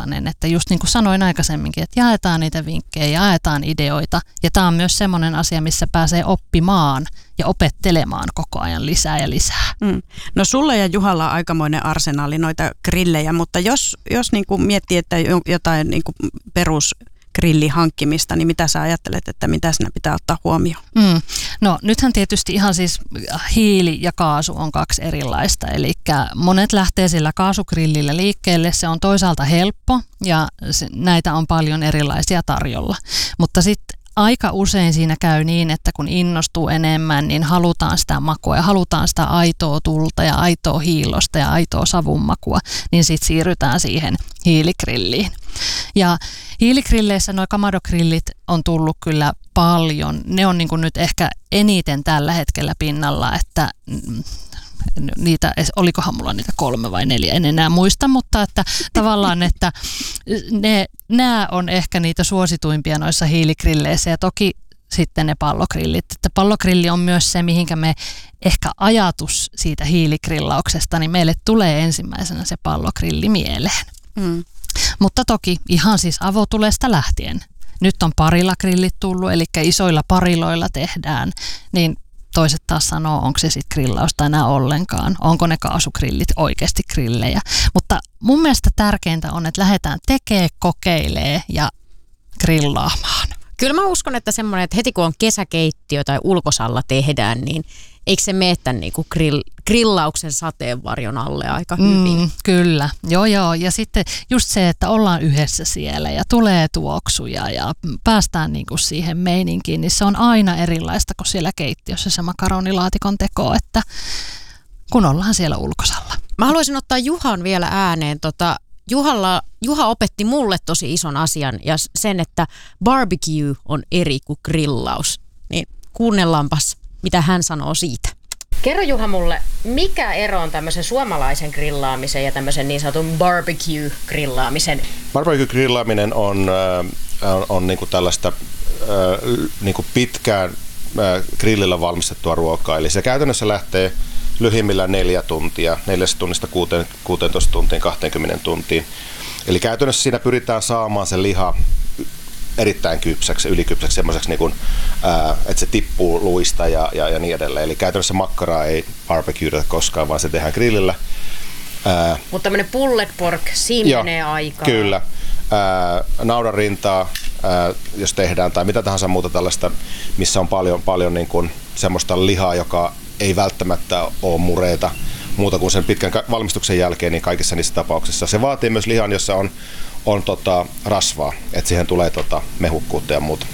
sellainen, että just niin kuin sanoin aikaisemminkin, että jaetaan niitä vinkkejä, jaetaan ideoita. Ja tämä on myös semmoinen asia, missä pääsee oppimaan ja opettelemaan koko ajan lisää ja lisää. No sulla ja Juhalla on aikamoinen arsenaali noita grillejä, mutta jos niin kuin miettii, että jotain niin kuin grillin hankkimista, niin mitä sä ajattelet, että mitä siinä pitää ottaa huomioon? No nythän tietysti ihan siis hiili ja kaasu on kaksi erilaista, eli monet lähtee sillä kaasugrillillä liikkeelle, se on toisaalta helppo ja näitä on paljon erilaisia tarjolla, mutta sitten aika usein siinä käy niin, että kun innostuu enemmän, niin halutaan sitä makua ja halutaan sitä aitoa tulta ja aitoa hiillosta ja aitoa savunmakua, niin sitten siirrytään siihen hiiligrilliin. Ja hiiligrilleissä nuo Kamado-grillit on tullut kyllä paljon. Ne on niin kuin nyt ehkä eniten tällä hetkellä pinnalla, että niitä, olikohan mulla niitä 3 vai 4, en enää muista, mutta että tavallaan, että nämä on ehkä niitä suosituimpia noissa hiiligrilleissä ja toki sitten ne pallogrillit. Että pallogrilli on myös se, mihinkä me ehkä ajatus siitä hiiligrillauksesta, niin meille tulee ensimmäisenä se pallogrilli mieleen. Mutta toki ihan siis avotulesta lähtien. Nyt on parilla-grillit tullut, eli isoilla pariloilla tehdään, niin toiset taas sanoo, onko se sitten grillausta enää ollenkaan, onko ne kaasugrillit oikeasti grillejä. Mutta mun mielestä tärkeintä on, että lähdetään tekemään, kokeilee ja grillaamaan. Kyllä mä uskon, että semmoinen, että heti kun on kesäkeittiö tai ulkosalla tehdään, niin eikö se mene tämän niin kuin grillauksen sateenvarjon alle aika hyvin? Kyllä, joo. Ja sitten just se, että ollaan yhdessä siellä ja tulee tuoksuja ja päästään niin kuin siihen meininkiin, niin se on aina erilaista kuin siellä keittiössä se makaronilaatikon teko, että kun ollaan siellä ulkosalla. Mä haluaisin ottaa Juhan vielä ääneen. Juha opetti mulle tosi ison asian ja sen, että barbecue on eri kuin grillaus. Niin kuunnellaanpas, mitä hän sanoo siitä. Kerro Juha mulle, mikä ero on tämmöisen suomalaisen grillaamisen ja tämmöisen niin sanotun barbecue-grillaamisen? Barbecue-grillaaminen on niinku tällaista niinku pitkään grillillä valmistettua ruokaa. Eli se käytännössä lähtee lyhimmillään 4 tuntia, 4 tunnista 16 tuntiin, 20 tuntiin. Eli käytännössä siinä pyritään saamaan se liha erittäin kypsäksi, ylikypsäksi, semmoiseksi, niin että se tippuu luista ja niin edelleen. Eli käytännössä makkaraa ei barbecueta koskaan, vaan se tehdään grillillä. Mutta tämmöinen pulled pork, siinä menee aikaa. Kyllä. Naudanrintaa, jos tehdään, tai mitä tahansa muuta tällaista, missä on paljon niin kuin semmoista lihaa, joka ei välttämättä ole mureita muuta kuin sen pitkän valmistuksen jälkeen, niin kaikissa niissä tapauksissa. Se vaatii myös lihan, jossa on rasvaa, että siihen tulee mehukkuutta ja muuta.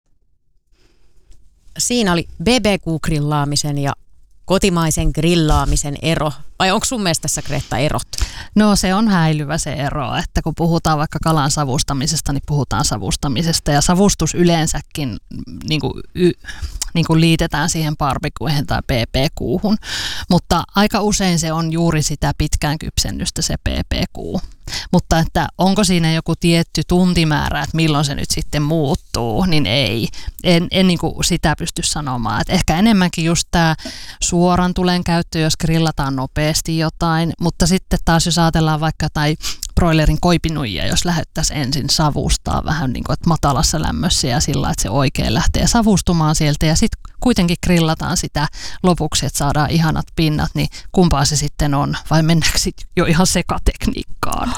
Siinä oli BBQ-grillaamisen ja kotimaisen grillaamisen ero. Vai onko sun mielestä tässä, Greta, erot? No se on häilyvä se ero, että kun puhutaan vaikka kalan savustamisesta, niin puhutaan savustamisesta ja savustus yleensäkin niin kuin liitetään siihen barbecuehen tai PPQ:hun, mutta aika usein se on juuri sitä pitkään kypsennystä se PPQ. Mutta että onko siinä joku tietty tuntimäärä, että milloin se nyt sitten muuttuu, niin ei. En niin kuin sitä pysty sanomaan. Että ehkä enemmänkin just tämä suoran tulen käyttö, jos grillataan nopeasti jotain, mutta sitten taas jos ajatellaan vaikka tai broilerin koipinuijia, jos lähdettäisiin ensin savustaa vähän niin kuin, että matalassa lämmössä ja sillä, että se oikein lähtee savustumaan sieltä ja sitten kuitenkin grillataan sitä lopuksi, että saadaan ihanat pinnat, niin kumpaa se sitten on vai mennäänkö sitten jo ihan sekatekniikkaan?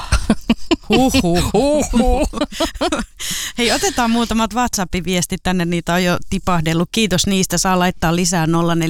Hei, otetaan muutamat WhatsApp-viestit tänne, niitä on jo tipahdellut. Kiitos niistä, saa laittaa lisää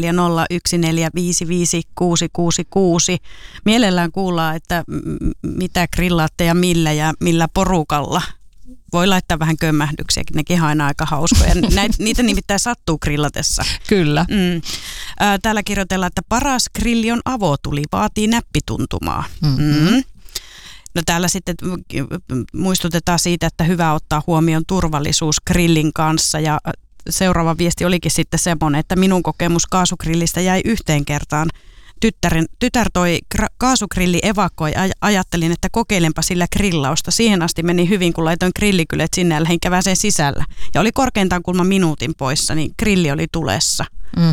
0401455666. Mielellään kuullaan, että mitä grillaatte ja millä porukalla. Voi laittaa vähän kömmähdyksiäkin, nekin on aina aika hauskoja. Niitä nimittäin sattuu grillatessa. Kyllä. Täällä kirjoitellaan, että paras grilli on avotuli, vaatii näppituntumaa. No täällä sitten muistutetaan siitä, että hyvä ottaa huomioon turvallisuus grillin kanssa ja seuraava viesti olikin sitten semmoinen, että minun kokemus kaasugrillistä jäi yhteen kertaan. Tytär toi kaasugrilli evakkoi, ajattelin, että kokeilenpa sillä grillausta. Siihen asti meni hyvin, kun laitoin grillikyljet sinne ja lähdin käväseen sisällä. Ja oli korkeintaan kulma minuutin poissa, niin grilli oli tulessa.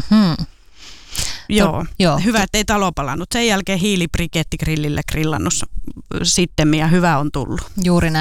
Joo. Hyvä, ettei talo palannut. Sen jälkeen hiilibrikettigrillillä grillannut sitten ja hyvä on tullut. Juuri näin.